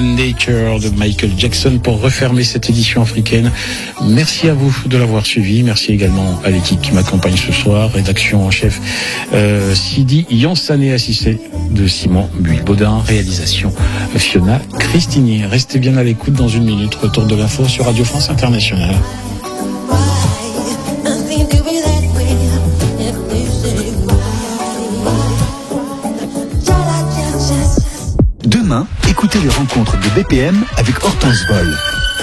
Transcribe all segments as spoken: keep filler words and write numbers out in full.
and Nature de Michael Jackson pour refermer cette édition africaine. Merci à vous de l'avoir suivi. Merci également à l'équipe qui m'accompagne ce soir. Rédaction en chef euh, Sidi Yansané, assisté de Simon Buis-Baudin. Réalisation Fiona Cristini. Restez bien à l'écoute. Dans une minute, retour de l'info sur Radio France Internationale. Demain, écoutez les rencontres de B P M avec Hortense Vol.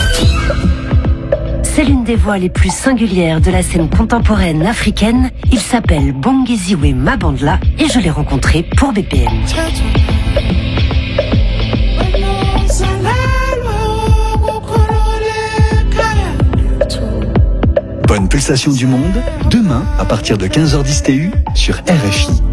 C'est l'une des voix les plus singulières de la scène contemporaine africaine. Il s'appelle Bongeziwe Mabandla et je l'ai rencontré pour B P M. Bonne pulsation du monde, demain à partir de quinze heures dix T U sur R F I.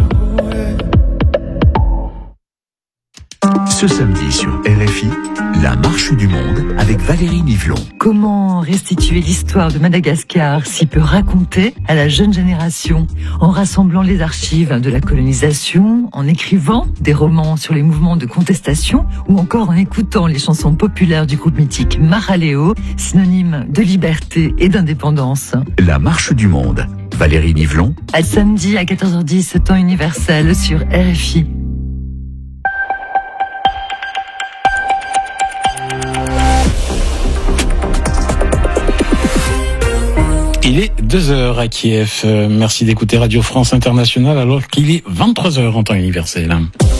Ce samedi sur R F I, la marche du monde avec Valérie Nivelon. Comment restituer l'histoire de Madagascar si peu racontée à la jeune génération, en rassemblant les archives de la colonisation, en écrivant des romans sur les mouvements de contestation ou encore en écoutant les chansons populaires du groupe mythique Maraleo, synonyme de liberté et d'indépendance. La marche du monde, Valérie Nivelon. À samedi à quatorze heures dix, temps universel sur R F I. Il est deux heures à Kiev. Merci d'écouter Radio France Internationale alors qu'il est vingt-trois heures en temps universel.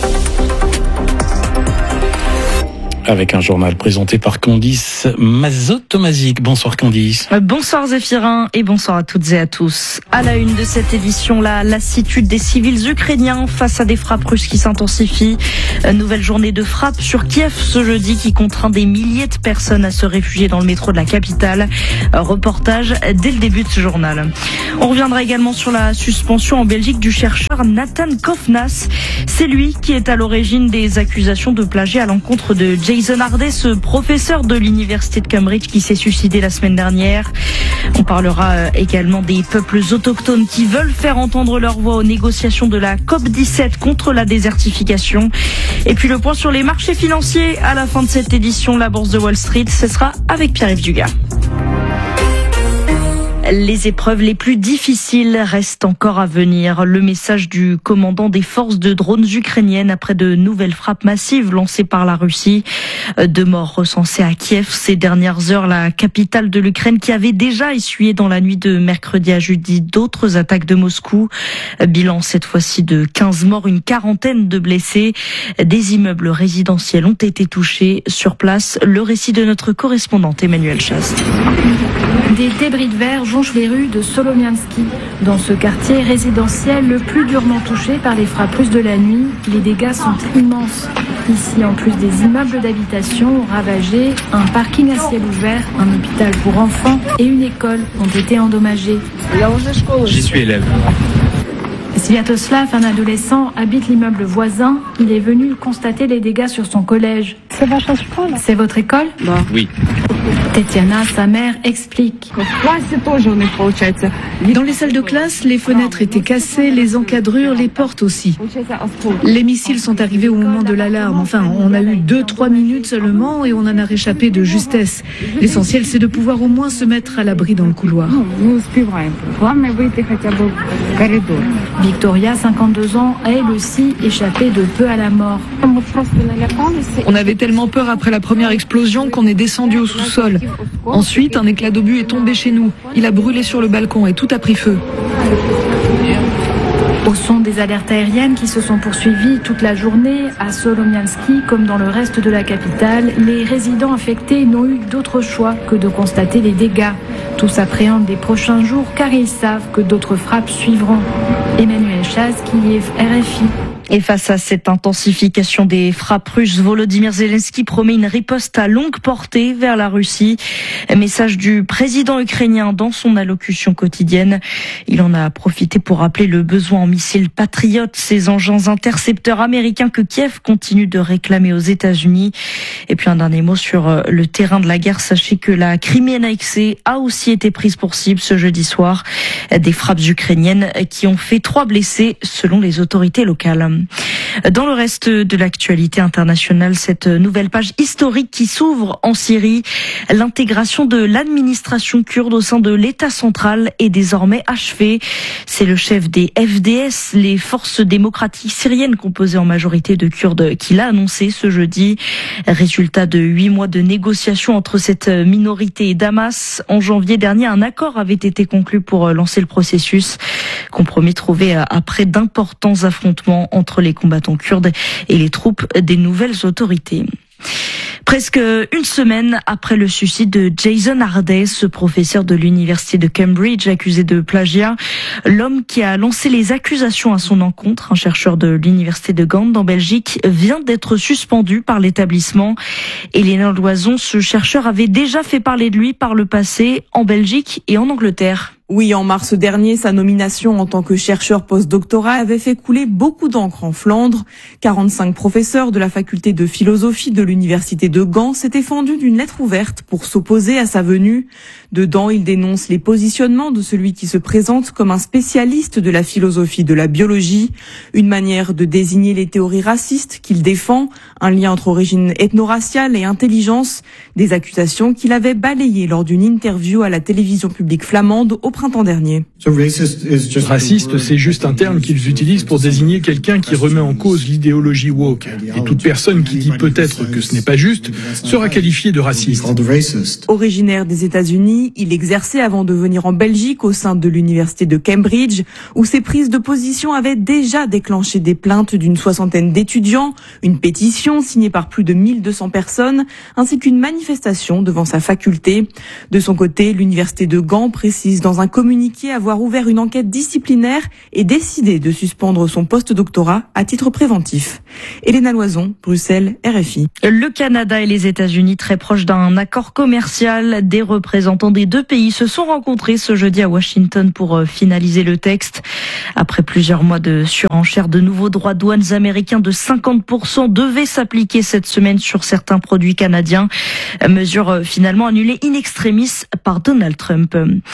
Avec un journal présenté par Candice Mazot-Tomazic. Bonsoir Candice. Bonsoir Zéphirin et bonsoir à toutes et à tous. À la une de cette édition, la lassitude des civils ukrainiens face à des frappes russes qui s'intensifient. Nouvelle journée de frappe sur Kiev ce jeudi qui contraint des milliers de personnes à se réfugier dans le métro de la capitale. Reportage dès le début de ce journal. On reviendra également sur la suspension en Belgique du chercheur Nathan Kovnas. C'est lui qui est à l'origine des accusations de plagiat à l'encontre de Jason Hardet, ce professeur de l'université de Cambridge qui s'est suicidé la semaine dernière. On parlera également des peuples autochtones qui veulent faire entendre leur voix aux négociations de la COP dix-sept contre la désertification. Et puis le point sur les marchés financiers à la fin de cette édition, la bourse de Wall Street, ce sera avec Pierre-Yves Dugas. Les épreuves les plus difficiles restent encore à venir. Le message du commandant des forces de drones ukrainiennes après de nouvelles frappes massives lancées par la Russie. Deux morts recensés à Kiev ces dernières heures, la capitale de l'Ukraine qui avait déjà essuyé dans la nuit de mercredi à jeudi d'autres attaques de Moscou. Bilan cette fois-ci de quinze morts, une quarantaine de blessés. Des immeubles résidentiels ont été touchés. Sur place, le récit de notre correspondante Emmanuel Chaste. Des débris de verre jonchent les rues de Solomiansky. Dans ce quartier résidentiel le plus durement touché par les frappes russes de la nuit, les dégâts sont immenses. Ici, en plus des immeubles d'habitation ravagés, un parking à ciel ouvert, un hôpital pour enfants et une école ont été endommagés. J'y suis élève. Sviatoslav, un adolescent, habite l'immeuble voisin. Il est venu constater les dégâts sur son collège. C'est votre école ? Oui. Tetiana, sa mère, explique. Dans les salles de classe, les fenêtres étaient cassées, les encadrures, les portes aussi. Les missiles sont arrivés au moment de l'alarme. Enfin, on a eu deux, trois minutes seulement et on en a réchappé de justesse. L'essentiel, c'est de pouvoir au moins se mettre à l'abri dans le couloir. Victoria, cinquante-deux ans, a elle aussi échappé de peu à la mort. On avait tellement peur après la première explosion qu'on est descendu au sous-sol. Ensuite, un éclat d'obus est tombé chez nous. Il a brûlé sur le balcon et tout a pris feu. Au son des alertes aériennes qui se sont poursuivies toute la journée, à Solomiansky comme dans le reste de la capitale, les résidents affectés n'ont eu d'autre choix que de constater les dégâts. Tous appréhendent les prochains jours car ils savent que d'autres frappes suivront. Emmanuel Chaz, Kiev, R F I. Et face à cette intensification des frappes russes, Volodymyr Zelensky promet une riposte à longue portée vers la Russie. Message du président ukrainien dans son allocution quotidienne. Il en a profité pour rappeler le besoin en missiles Patriot, ces engins intercepteurs américains que Kiev continue de réclamer aux États-Unis. Et puis un dernier mot sur le terrain de la guerre. Sachez que la Crimée annexée a aussi été prise pour cible ce jeudi soir. Des frappes ukrainiennes qui ont fait trois blessés selon les autorités locales. Dans le reste de l'actualité internationale, cette nouvelle page historique qui s'ouvre en Syrie, l'intégration de l'administration kurde au sein de l'État central est désormais achevée. C'est le chef des F D S, les forces démocratiques syriennes composées en majorité de Kurdes, qui l'a annoncé ce jeudi. Résultat de huit mois de négociations entre cette minorité et Damas. En janvier dernier, un accord avait été conclu pour lancer le processus. Compromis trouvé après d'importants affrontements entre les combattants kurdes et les troupes des nouvelles autorités. Presque une semaine après le suicide de Jason Harday, ce professeur de l'université de Cambridge accusé de plagiat, l'homme qui a lancé les accusations à son encontre, un chercheur de l'université de Gand en Belgique, vient d'être suspendu par l'établissement. Elena Loison, ce chercheur avait déjà fait parler de lui par le passé en Belgique et en Angleterre. Oui, en mars dernier, sa nomination en tant que chercheur postdoctoral avait fait couler beaucoup d'encre en Flandre. quarante-cinq professeurs de la faculté de philosophie de l'université de Gand s'étaient fendus d'une lettre ouverte pour s'opposer à sa venue. Dedans, il dénonce les positionnements de celui qui se présente comme un spécialiste de la philosophie de la biologie, une manière de désigner les théories racistes qu'il défend, un lien entre origine ethno-raciale et intelligence, des accusations qu'il avait balayées lors d'une interview à la télévision publique flamande au printemps dernier. Raciste, c'est juste un terme qu'ils utilisent pour désigner quelqu'un qui remet en cause l'idéologie woke. Et toute personne qui dit peut-être que ce n'est pas juste sera qualifiée de raciste. Originaire des États-Unis, il exerçait avant de venir en Belgique au sein de l'université de Cambridge, où ses prises de position avaient déjà déclenché des plaintes d'une soixantaine d'étudiants, une pétition signée par plus de mille deux cents personnes, ainsi qu'une manifestation devant sa faculté. De son côté, l'université de Gand précise dans un communiqué avoir ouvert une enquête disciplinaire et décidé de suspendre son post-doctorat à titre préventif. Elena Loison, Bruxelles, R F I. Le Canada et les États-Unis, très proches d'un accord commercial, des représentants des deux pays se sont rencontrés ce jeudi à Washington pour finaliser le texte. Après plusieurs mois de surenchère, de nouveaux droits de douane américains de cinquante pour cent devaient s'appliquer cette semaine sur certains produits canadiens. Mesure finalement annulée in extremis par Donald Trump.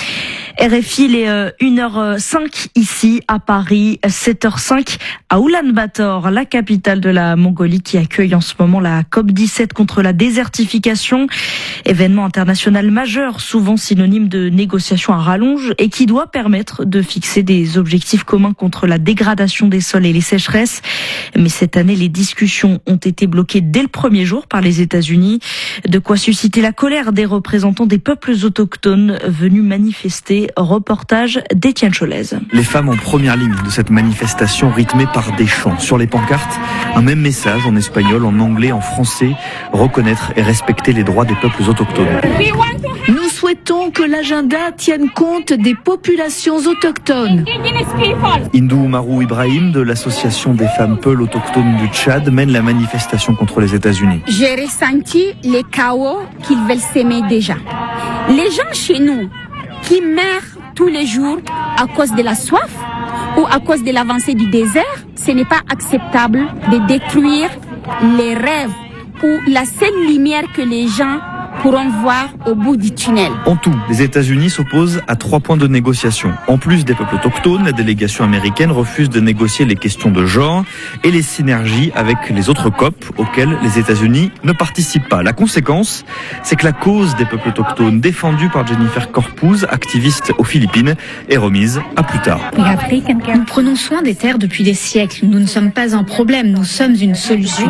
R F I, il est une heure cinq ici à Paris, sept heures cinq à Oulan-Bator, la capitale de la Mongolie qui accueille en ce moment la COP dix-sept contre la désertification. Événement international majeur, souvent synonyme de négociations à rallonge et qui doit permettre de fixer des objectifs communs contre la dégradation des sols et les sécheresses. Mais cette année, les discussions ont été bloquées dès le premier jour par les États-Unis. De quoi susciter la colère des représentants des peuples autochtones venus manifester. Reportage d'Étienne Cholez. Les femmes en première ligne de cette manifestation rythmée par des chants. Sur les pancartes, un même message en espagnol, en anglais, en français. Reconnaître et respecter les droits des peuples autochtones. Nous souhaitons que l'agenda tienne compte des populations autochtones. Hindou Marou Ibrahim de l'association des femmes Peuls autochtones du Tchad mène la manifestation contre les États-Unis. J'ai ressenti les chaos qu'ils veulent s'aimer déjà. Les gens chez nous qui meurent tous les jours à cause de la soif ou à cause de l'avancée du désert, ce n'est pas acceptable de détruire les rêves ou la seule lumière que les gens pourront voir au bout du tunnel. En tout, les États-Unis s'opposent à trois points de négociation. En plus des peuples autochtones, la délégation américaine refuse de négocier les questions de genre et les synergies avec les autres COP auxquelles les États-Unis ne participent pas. La conséquence, c'est que la cause des peuples autochtones défendue par Jennifer Corpuz, activiste aux Philippines, est remise à plus tard. Nous prenons soin des terres depuis des siècles. Nous ne sommes pas un problème, nous sommes une solution.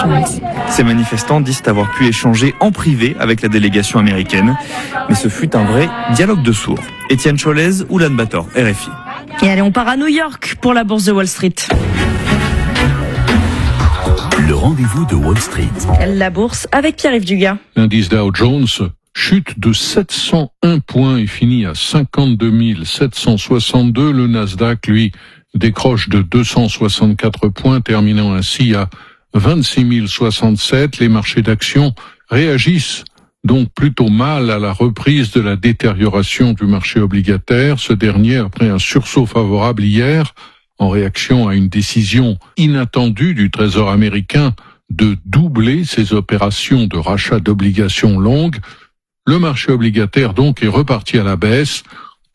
Ces manifestants disent avoir pu échanger en privé avec la délégation américaine, mais ce fut un vrai dialogue de sourds. Étienne Cholez, Oulan-Bator, R F I. Et allez, on part à New York pour la bourse de Wall Street. Le rendez-vous de Wall Street. La bourse avec Pierre-Yves Dugas. L'indice Dow Jones chute de sept cent un points et finit à cinquante-deux mille sept cent soixante-deux. Le Nasdaq, lui, décroche de deux cent soixante-quatre points, terminant ainsi à vingt-six mille soixante-sept. Les marchés d'actions réagissent donc plutôt mal à la reprise de la détérioration du marché obligataire, ce dernier après un sursaut favorable hier, en réaction à une décision inattendue du Trésor américain de doubler ses opérations de rachat d'obligations longues. Le marché obligataire donc est reparti à la baisse,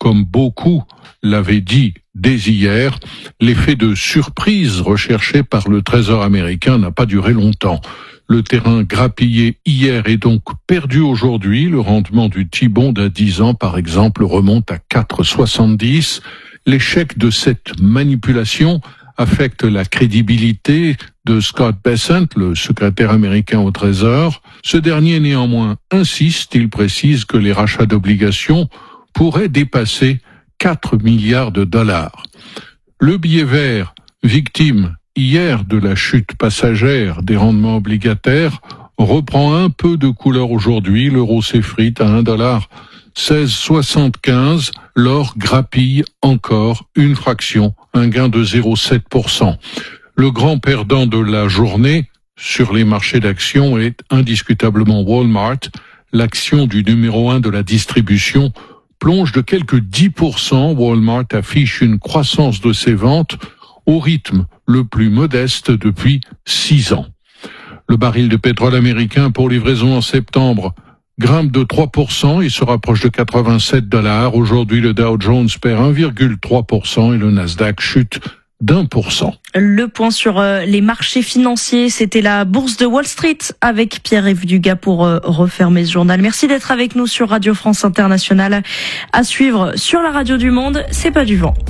comme beaucoup l'avaient dit dès hier, l'effet de surprise recherché par le Trésor américain n'a pas duré longtemps. Le terrain grappillé hier est donc perdu aujourd'hui. Le rendement du T-bond à dix ans, par exemple, remonte à quatre virgule soixante-dix. L'échec de cette manipulation affecte la crédibilité de Scott Bessent, le secrétaire américain au Trésor. Ce dernier, néanmoins, insiste, il précise que les rachats d'obligations pourraient dépasser quatre milliards de dollars. Le billet vert, victime hier de la chute passagère des rendements obligataires, reprend un peu de couleur aujourd'hui. L'euro s'effrite à un dollar seize soixante-quinze. L'or grappille encore une fraction, un gain de zéro virgule sept pour cent. Le grand perdant de la journée sur les marchés d'actions est indiscutablement Walmart. L'action du numéro un de la distribution plonge de quelques dix pour cent. Walmart affiche une croissance de ses ventes au rythme le plus modeste depuis six ans. Le baril de pétrole américain pour livraison en septembre grimpe de trois pour cent et se rapproche de quatre-vingt-sept dollars. Aujourd'hui, le Dow Jones perd un virgule trois pour cent et le Nasdaq chute d'un pour cent. Le point sur euh, les marchés financiers, c'était la bourse de Wall Street avec Pierre-Yves Dugas pour euh, refermer ce journal. Merci d'être avec nous sur Radio France Internationale. À suivre sur la radio du Monde, c'est pas du vent.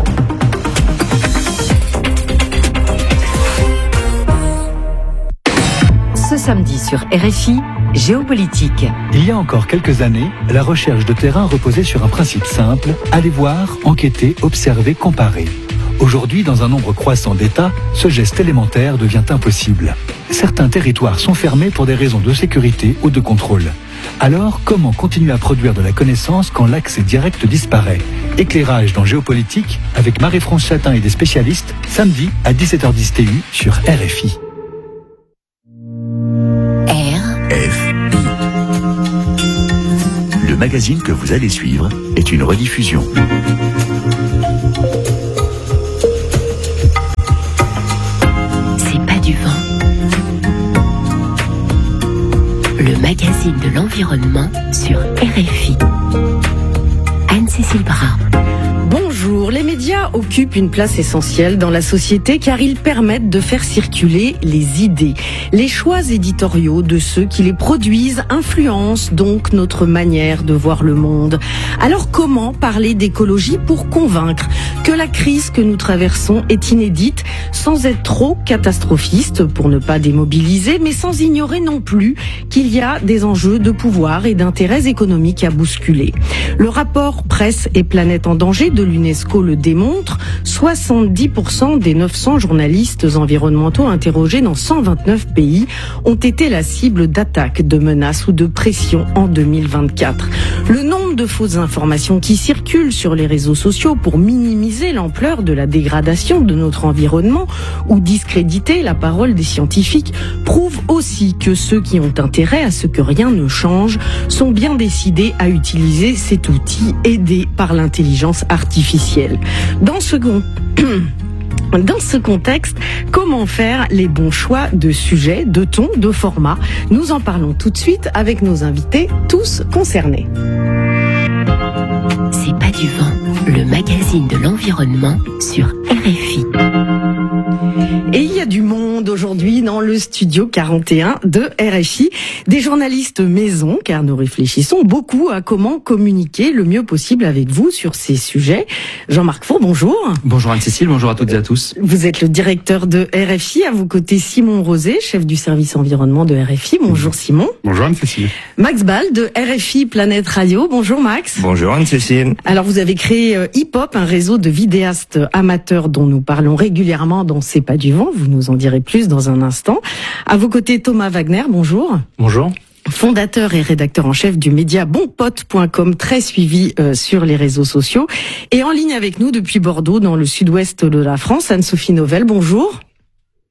Ce samedi sur R F I, Géopolitique. Il y a encore quelques années, la recherche de terrain reposait sur un principe simple, aller voir, enquêter, observer, comparer. Aujourd'hui, dans un nombre croissant d'États, ce geste élémentaire devient impossible. Certains territoires sont fermés pour des raisons de sécurité ou de contrôle. Alors, comment continuer à produire de la connaissance quand l'accès direct disparaît? Éclairage dans Géopolitique avec Marie-France Chatin et des spécialistes, samedi à dix-sept heures dix T U sur R F I. F I. Le magazine que vous allez suivre est une rediffusion. C'est pas du vent. Le magazine de l'environnement sur R F I. Anne-Cécile Bras. Bonjour, les médias occupent une place essentielle dans la société car ils permettent de faire circuler les idées. Les choix éditoriaux de ceux qui les produisent influencent donc notre manière de voir le monde. Alors comment parler d'écologie pour convaincre que la crise que nous traversons est inédite sans être trop catastrophiste pour ne pas démobiliser mais sans ignorer non plus qu'il y a des enjeux de pouvoir et d'intérêts économiques à bousculer. Le rapport Presse et Planète en danger de l'UNESCO le démontre, soixante-dix pour cent des neuf cents journalistes environnementaux interrogés dans cent vingt-neuf pays ont été la cible d'attaques, de menaces ou de pressions en deux mille vingt-quatre. Le nombre de fausses informations qui circulent sur les réseaux sociaux pour minimiser l'ampleur de la dégradation de notre environnement ou discréditer la parole des scientifiques prouve aussi que ceux qui ont intérêt à ce que rien ne change sont bien décidés à utiliser cet outil aidé par l'intelligence artificielle. Dans ce Dans ce contexte, comment faire les bons choix de sujets, de ton, de format? Nous en parlons tout de suite avec nos invités, tous concernés. C'est pas du vent, le magazine de l'environnement sur R F I. Et il y a du monde aujourd'hui dans le studio quarante et un de R F I. Des journalistes maison, car nous réfléchissons beaucoup à comment communiquer le mieux possible avec vous sur ces sujets. Jean-Marc Four, bonjour. Bonjour Anne-Cécile, bonjour à toutes et à tous. Vous êtes le directeur de R F I, à vos côtés Simon Rosé, chef du service environnement de R F I. Bonjour Simon. Bonjour Anne-Cécile. Max Ball de R F I Planète Radio. Bonjour Max. Bonjour Anne-Cécile. Alors vous avez créé Hip Hop, un réseau de vidéastes amateurs dont nous parlons régulièrement dans C'est pas du vent. Vous nous en direz plus dans un instant. À vos côtés, Thomas Wagner, bonjour. Bonjour. Fondateur et rédacteur en chef du média bonpote point com, très suivi euh, sur les réseaux sociaux. Et en ligne avec nous depuis Bordeaux, dans le sud-ouest de la France, Anne-Sophie Novelle, bonjour.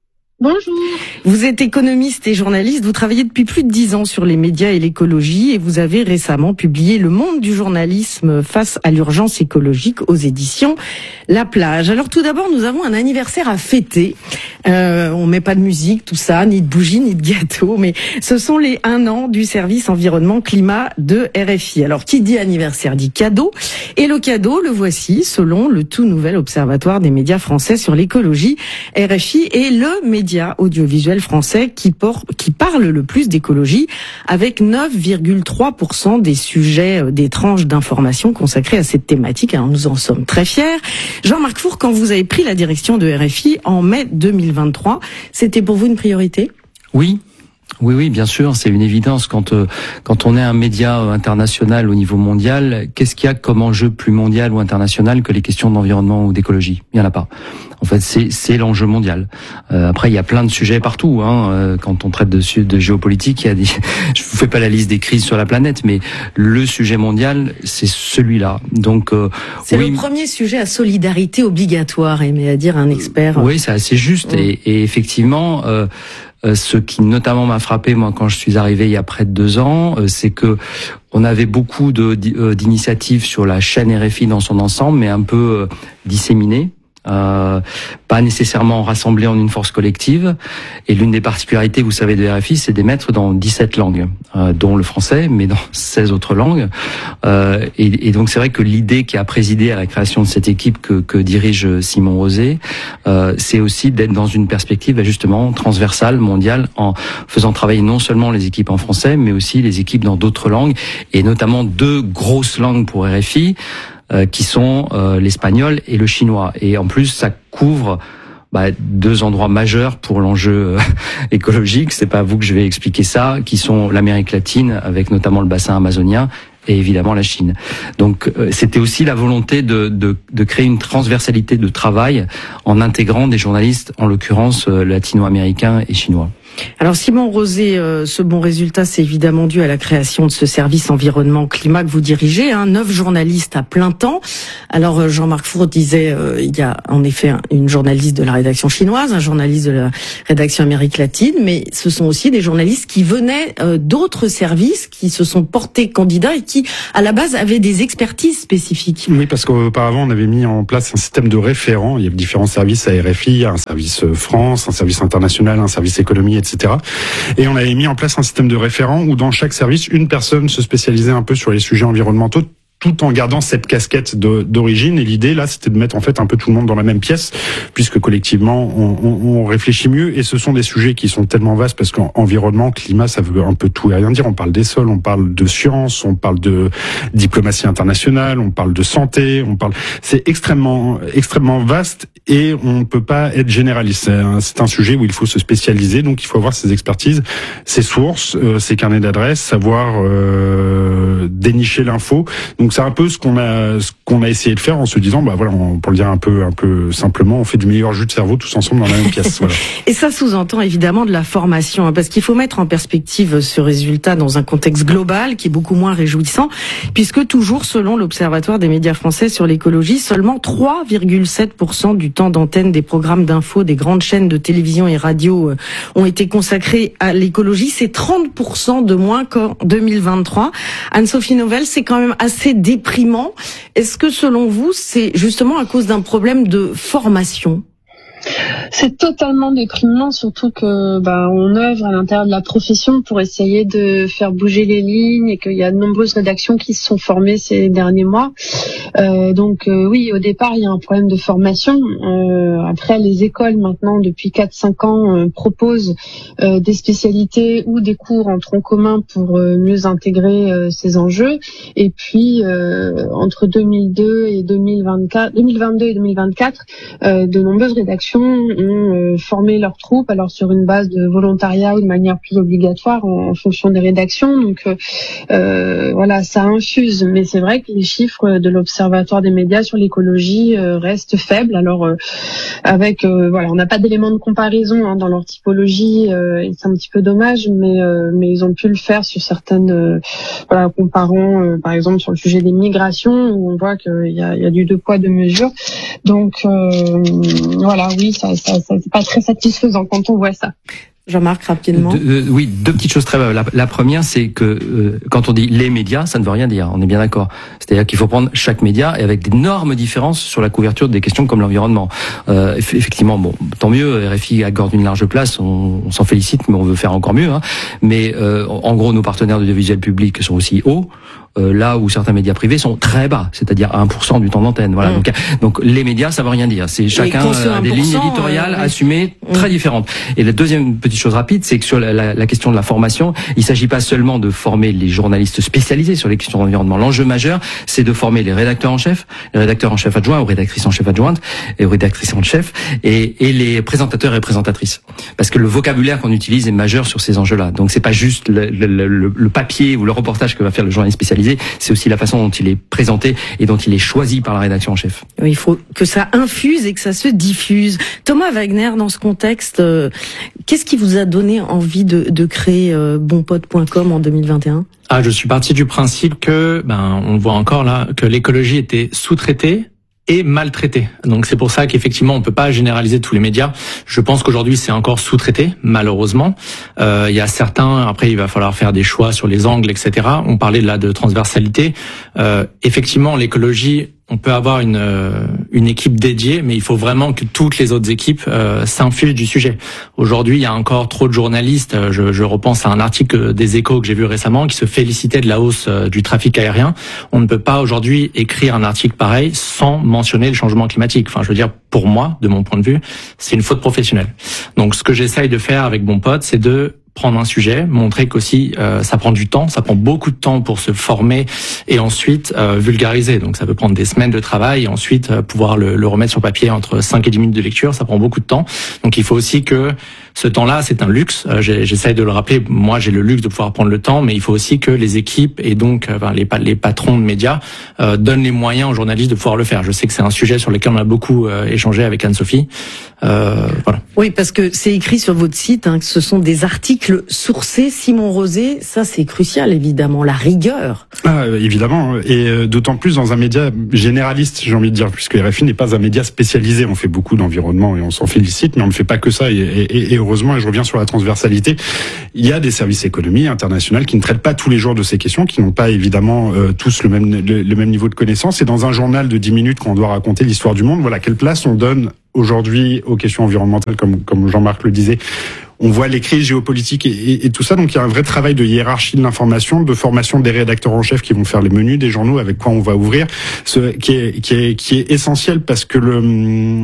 Bonjour. Vous êtes économiste et journaliste, vous travaillez depuis plus de dix ans sur les médias et l'écologie et vous avez récemment publié Le monde du journalisme face à l'urgence écologique aux éditions La Plage. Alors tout d'abord, nous avons un anniversaire à fêter. Euh, on met pas de musique, tout ça, ni de bougies, ni de gâteaux, mais ce sont les un an du service environnement climat de R F I. Alors qui dit anniversaire dit cadeau, et le cadeau, le voici, selon le tout nouvel Observatoire des médias français sur l'écologie. R F I est le média audiovisuel français qui, por- qui parle le plus d'écologie, avec neuf virgule trois pour cent des sujets, des tranches d'informations consacrées à cette thématique. Alors nous en sommes très fiers. Jean-Marc Four, quand vous avez pris la direction de R F I en mai deux mille vingt-trois, c'était pour vous une priorité ? Oui. Oui, oui, bien sûr, c'est une évidence. Quand euh, quand on est un média international au niveau mondial, qu'est-ce qu'il y a comme enjeu plus mondial ou international que les questions d'environnement ou d'écologie ? Il n'y en a pas. En fait, c'est c'est l'enjeu mondial. Euh, après, il y a plein de sujets partout. Hein. Euh, quand on traite de, de géopolitique, il y a des. Je vous fais pas la liste des crises sur la planète, mais le sujet mondial, c'est celui-là. Donc, euh, c'est oui, le premier sujet à solidarité obligatoire, aimait à dire un expert. Oui, c'est assez juste. Mmh. Et, et effectivement. Euh, Euh, ce qui notamment m'a frappé moi quand je suis arrivé il y a près de deux ans, euh, c'est que on avait beaucoup de, d'initiatives sur la chaîne R F I dans son ensemble, mais un peu euh, disséminées. Euh, pas nécessairement rassemblés en une force collective. Et l'une des particularités, vous savez, de R F I, c'est d'émettre dans dix-sept langues, euh, dont le français, mais dans seize autres langues. Euh, et, et donc c'est vrai que l'idée qui a présidé à la création de cette équipe que, que dirige Simon Rosé, euh, c'est aussi d'être dans une perspective justement transversale, mondiale, en faisant travailler non seulement les équipes en français, mais aussi les équipes dans d'autres langues, et notamment deux grosses langues pour R F I, Euh, qui sont euh, l'espagnol et le chinois. Et en plus, ça couvre bah, deux endroits majeurs pour l'enjeu euh, écologique. C'est pas à vous que je vais expliquer ça, qui sont l'Amérique latine, avec notamment le bassin amazonien, et évidemment la Chine. Donc euh, c'était aussi la volonté de, de, de créer une transversalité de travail en intégrant des journalistes, en l'occurrence euh, latino-américains et chinois. Alors Simon Rosé, euh, ce bon résultat, c'est évidemment dû à la création de ce service environnement climat que vous dirigez, hein, neuf journalistes à plein temps. Alors euh, Jean-Marc Four disait, euh, il y a en effet une journaliste de la rédaction chinoise, un journaliste de la rédaction Amérique latine, mais ce sont aussi des journalistes qui venaient euh, d'autres services, qui se sont portés candidats et qui, à la base, avaient des expertises spécifiques. Oui, parce qu'auparavant, on avait mis en place un système de référents. Il y avait différents services à R F I, un service France, un service international, un service économie, et cetera. Et on avait mis en place un système de référents où dans chaque service, une personne se spécialisait un peu sur les sujets environnementaux, tout en gardant cette casquette de, d'origine. Et l'idée, là, c'était de mettre en fait un peu tout le monde dans la même pièce, puisque collectivement, on, on, on réfléchit mieux. Et ce sont des sujets qui sont tellement vastes, parce qu'environnement, climat, ça veut un peu tout et rien dire. On parle des sols, on parle de science, on parle de diplomatie internationale, on parle de santé, on parle. C'est extrêmement, extrêmement vaste, et on ne peut pas être généraliste. C'est un, c'est un sujet où il faut se spécialiser, donc il faut avoir ses expertises, ses sources, euh, ses carnets d'adresses, savoir euh, dénicher l'info. Donc c'est un peu ce qu'on a ce qu'on a essayé de faire en se disant bah voilà, on, pour le dire un peu un peu simplement, on fait du meilleur jus de cerveau tous ensemble dans la même pièce. Voilà. Et ça sous-entend évidemment de la formation, hein, parce qu'il faut mettre en perspective ce résultat dans un contexte global qui est beaucoup moins réjouissant, puisque toujours selon l'Observatoire des médias français sur l'écologie, seulement trois virgule sept pour cent du temps d'antenne des programmes d'infos des grandes chaînes de télévision et radio euh, ont été consacrés à l'écologie. C'est trente pour cent de moins qu'en deux mille vingt-trois. Anne-Sophie Novelle, c'est quand même assez déprimant. Est-ce que selon vous, c'est justement à cause d'un problème de formation ? C'est totalement déprimant, surtout que bah, on œuvre à l'intérieur de la profession pour essayer de faire bouger les lignes et qu'il y a de nombreuses rédactions qui se sont formées ces derniers mois. Euh, donc euh, oui, au départ, il y a un problème de formation. Euh, après, les écoles maintenant, depuis quatre cinq ans, euh, proposent euh, des spécialités ou des cours en tronc commun pour euh, mieux intégrer euh, ces enjeux. Et puis, euh, entre deux mille deux et deux mille vingt-quatre, deux mille vingt-deux et deux mille vingt-quatre, euh, de nombreuses rédactions ont euh, formé leurs troupes, alors sur une base de volontariat ou de manière plus obligatoire en, en fonction des rédactions. Donc euh, euh, voilà, ça infuse. Mais c'est vrai que les chiffres de l'Observatoire des médias sur l'écologie euh, restent faibles. Alors euh, avec euh, voilà, on n'a pas d'éléments de comparaison hein, dans leur typologie, euh, et c'est un petit peu dommage, mais euh, mais ils ont pu le faire sur certaines euh, voilà, comparant euh, par exemple sur le sujet des migrations où on voit qu'il y a, il y a du deux poids deux mesures. Donc euh, voilà, oui, ça, ça, ça c'est pas très satisfaisant quand on voit ça. Jean-Marc, rapidement. De, euh, oui, deux petites choses très brèves. La, la première, c'est que euh, quand on dit les médias, ça ne veut rien dire. On est bien d'accord. C'est-à-dire qu'il faut prendre chaque média et avec d'énormes différences sur la couverture des questions comme l'environnement. Euh, effectivement, bon, tant mieux. R F I accorde une large place. On, on s'en félicite, mais on veut faire encore mieux. Hein. Mais euh, en gros, nos partenaires d'audiovisuel public sont aussi hauts. Euh, là où certains médias privés sont très bas, c'est-à-dire à un pour cent du temps d'antenne. Voilà. Mmh. Donc, donc les médias, ça veut rien dire. C'est chacun a des lignes éditoriales euh, assumées mmh. très différentes. Et la deuxième petite chose rapide, c'est que sur la, la, la question de la formation, il s'agit pas seulement de former les journalistes spécialisés sur les questions d'environnement. L'enjeu majeur, c'est de former les rédacteurs en chef, les rédacteurs en chef adjoints, ou rédactrices en chef adjointes, et aux rédactrices en chef, et, et les présentateurs et présentatrices. Parce que le vocabulaire qu'on utilise est majeur sur ces enjeux-là. Donc c'est pas juste le, le, le, le papier ou le reportage que va faire le journaliste spécialisé. C'est aussi la façon dont il est présenté et dont il est choisi par la rédaction en chef. Il faut que ça infuse et que ça se diffuse. Thomas Wagner, dans ce contexte, euh, qu'est-ce qui vous a donné envie de, de créer euh, bonpote point com en deux mille vingt et un ? Ah, je suis parti du principe que, ben, on voit encore là, que l'écologie était sous-traitée et maltraité. Donc c'est pour ça qu'effectivement on peut pas généraliser tous les médias. Je pense qu'aujourd'hui c'est encore sous-traité, malheureusement. Euh, il y a certains, après il va falloir faire des choix sur les angles, et cetera. On parlait là de transversalité. Euh, effectivement, l'écologie, on peut avoir une une équipe dédiée, mais il faut vraiment que toutes les autres équipes euh, s'infusent du sujet. Aujourd'hui, il y a encore trop de journalistes. Je, je repense à un article des Échos que j'ai vu récemment qui se félicitait de la hausse du trafic aérien. On ne peut pas aujourd'hui écrire un article pareil sans mentionner le changement climatique. Enfin, je veux dire, pour moi, de mon point de vue, c'est une faute professionnelle. Donc, ce que j'essaye de faire avec mon pote, c'est de prendre un sujet, montrer qu'aussi euh, ça prend du temps, ça prend beaucoup de temps pour se former et ensuite euh, vulgariser. Donc ça peut prendre des semaines de travail et ensuite euh, pouvoir le, le remettre sur papier entre cinq et dix minutes de lecture, ça prend beaucoup de temps. Donc il faut aussi que ce temps-là, c'est un luxe. Euh, J'essaye de le rappeler, moi j'ai le luxe de pouvoir prendre le temps, mais il faut aussi que les équipes et donc euh, les, les patrons de médias euh, donnent les moyens aux journalistes de pouvoir le faire. Je sais que c'est un sujet sur lequel on a beaucoup euh, échangé avec Anne-Sophie. Euh, voilà. Oui, parce que c'est écrit sur votre site hein, que ce sont des articles sourcés. Simon Rosé, ça c'est crucial évidemment, la rigueur. Ah, évidemment, et euh, d'autant plus dans un média généraliste, j'ai envie de dire, puisque R F I n'est pas un média spécialisé. On fait beaucoup d'environnement et on s'en félicite, mais on ne fait pas que ça. Et, et, et heureusement, et je reviens sur la transversalité, il y a des services économie internationaux qui ne traitent pas tous les jours de ces questions, qui n'ont pas évidemment euh, tous le même le, le même niveau de connaissance. Et dans un journal de dix minutes, quand on doit raconter l'histoire du monde, voilà quelle place on donne aujourd'hui aux questions environnementales, comme comme Jean-Marc le disait. On voit les crises géopolitiques et, et, et tout ça, donc il y a un vrai travail de hiérarchie de l'information, de formation des rédacteurs en chef qui vont faire les menus des journaux, avec quoi on va ouvrir, ce qui est qui est qui est essentiel parce que le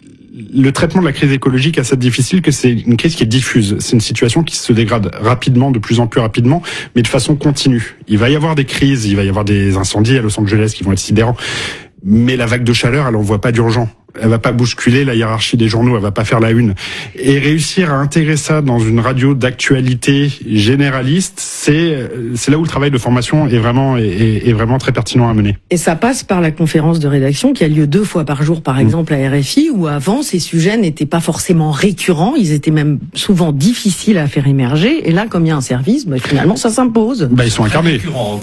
le traitement de la crise écologique est assez difficile, que c'est une crise qui est diffuse. C'est une situation qui se dégrade rapidement, de plus en plus rapidement, mais de façon continue. Il va y avoir des crises, il va y avoir des incendies à Los Angeles qui vont être sidérants, mais la vague de chaleur, elle en voit pas d'urgent. Elle va pas bousculer la hiérarchie des journaux, elle va pas faire la une. Et réussir à intégrer ça dans une radio d'actualité généraliste, c'est c'est là où le travail de formation est vraiment est, est vraiment très pertinent à mener. Et ça passe par la conférence de rédaction qui a lieu deux fois par jour, par exemple à R F I, où avant ces sujets n'étaient pas forcément récurrents, ils étaient même souvent difficiles à faire émerger. Et là, comme il y a un service, bah, finalement, ça s'impose. Bah, ils sont incarnés.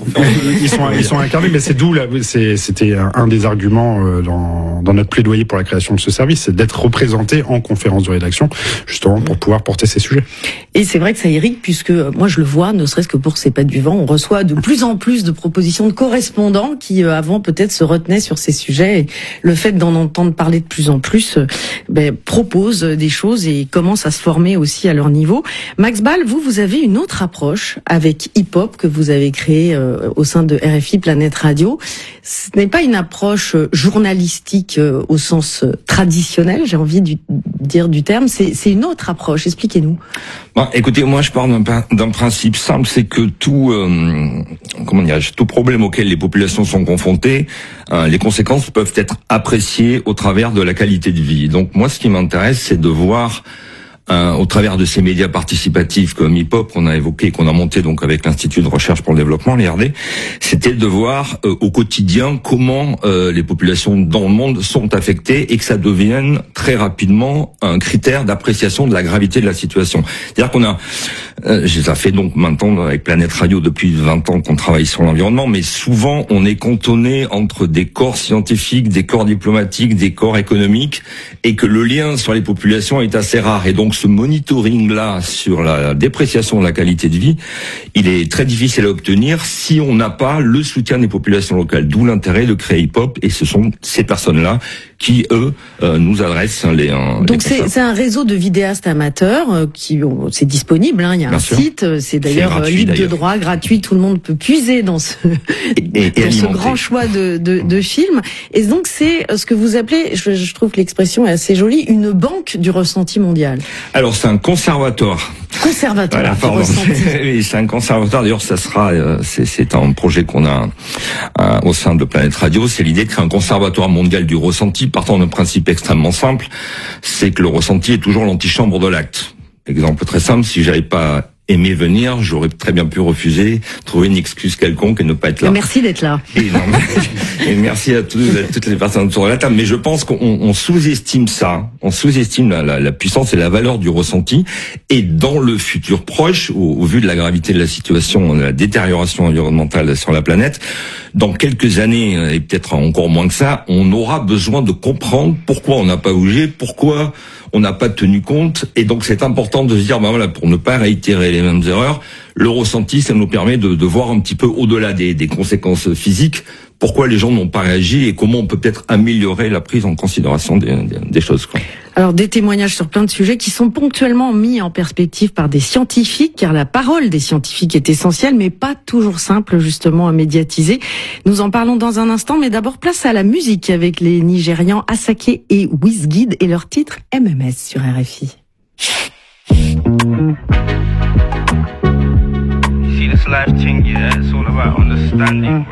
ils sont ils sont incarnés, mais c'est d'où là, c'est c'était un, un des arguments dans dans notre plaidoyer pour la création de ce service, c'est d'être représenté en conférence de rédaction, justement pour pouvoir porter ces sujets. Et c'est vrai que ça irrite, puisque moi je le vois, ne serait-ce que pour C'est pas du vent, on reçoit de plus en plus de propositions de correspondants qui euh, avant peut-être se retenaient sur ces sujets. Et le fait d'en entendre parler de plus en plus euh, ben, propose des choses et commence à se former aussi à leur niveau. Max Ball, vous, vous avez une autre approche avec Hip Hop que vous avez créé euh, au sein de R F I Planète Radio. Ce n'est pas une approche journalistique euh, au sens traditionnel, j'ai envie de dire du terme, c'est, c'est une autre approche. Expliquez-nous. Bon, écoutez, moi je pars d'un, d'un principe simple, c'est que tout, euh, comment dire, tout problème auquel les populations sont confrontées, euh, les conséquences peuvent être appréciées au travers de la qualité de vie. Donc moi, ce qui m'intéresse, c'est de voir euh, au travers de ces médias participatifs comme Hip Hop qu'on a évoqué, qu'on a monté donc avec l'Institut de recherche pour le développement, l'I R D, c'était de voir euh, au quotidien comment euh, les populations dans le monde sont affectées et que ça devienne très rapidement un critère d'appréciation de la gravité de la situation. C'est-à-dire qu'on a, euh, ça fait donc maintenant avec Planète Radio depuis vingt ans qu'on travaille sur l'environnement, mais souvent on est cantonné entre des corps scientifiques, des corps diplomatiques, des corps économiques, et que le lien sur les populations est assez rare. Et donc ce monitoring-là sur la dépréciation de la qualité de vie, il est très difficile à obtenir si on n'a pas le soutien des populations locales. D'où l'intérêt de créer Hip Hop, et ce sont ces personnes-là qui, eux, euh, nous adressent les... Euh, Donc c'est, c'est un réseau de vidéastes amateurs euh, qui, oh, c'est disponible, hein, il y a Bien un sûr. site, c'est d'ailleurs c'est gratuit, libre d'ailleurs. de droit, gratuit, tout le monde peut puiser dans ce, et, et, dans et ce grand choix de, de, de films. Et donc c'est ce que vous appelez, je, je trouve que l'expression est assez jolie, une banque du ressenti mondial. Alors c'est un conservatoire. Conservatoire. Voilà, pardon. Oui, c'est un conservatoire. D'ailleurs, ça sera, euh, c'est, c'est un projet qu'on a euh, au sein de Planète Radio. C'est l'idée de créer un conservatoire mondial du ressenti, partant d'un principe extrêmement simple, c'est que le ressenti est toujours l'antichambre de l'acte. Exemple très simple, si j'avais pas aimé venir, j'aurais très bien pu refuser, trouver une excuse quelconque et ne pas être là. Merci d'être là. Et, non, et merci à, tous, à toutes les personnes autour de la table. Mais je pense qu'on on sous-estime ça, on sous-estime la, la, la puissance et la valeur du ressenti. Et dans le futur proche, au, au vu de la gravité de la situation, de la détérioration environnementale sur la planète, dans quelques années, et peut-être encore moins que ça, on aura besoin de comprendre pourquoi on n'a pas bougé, pourquoi on n'a pas tenu compte. Et donc c'est important de se dire, ben voilà, pour ne pas réitérer les mêmes erreurs, le ressenti, ça nous permet de, de voir un petit peu au-delà des, des conséquences physiques, pourquoi les gens n'ont pas réagi et comment on peut peut-être améliorer la prise en considération des, des, des choses, quoi. Alors des témoignages sur plein de sujets qui sont ponctuellement mis en perspective par des scientifiques, car la parole des scientifiques est essentielle, mais pas toujours simple justement à médiatiser. Nous en parlons dans un instant, mais d'abord place à la musique avec les Nigérians Asake et Wizkid et leur titre M M S sur R F I. See this life thing, yeah, it's all about understanding.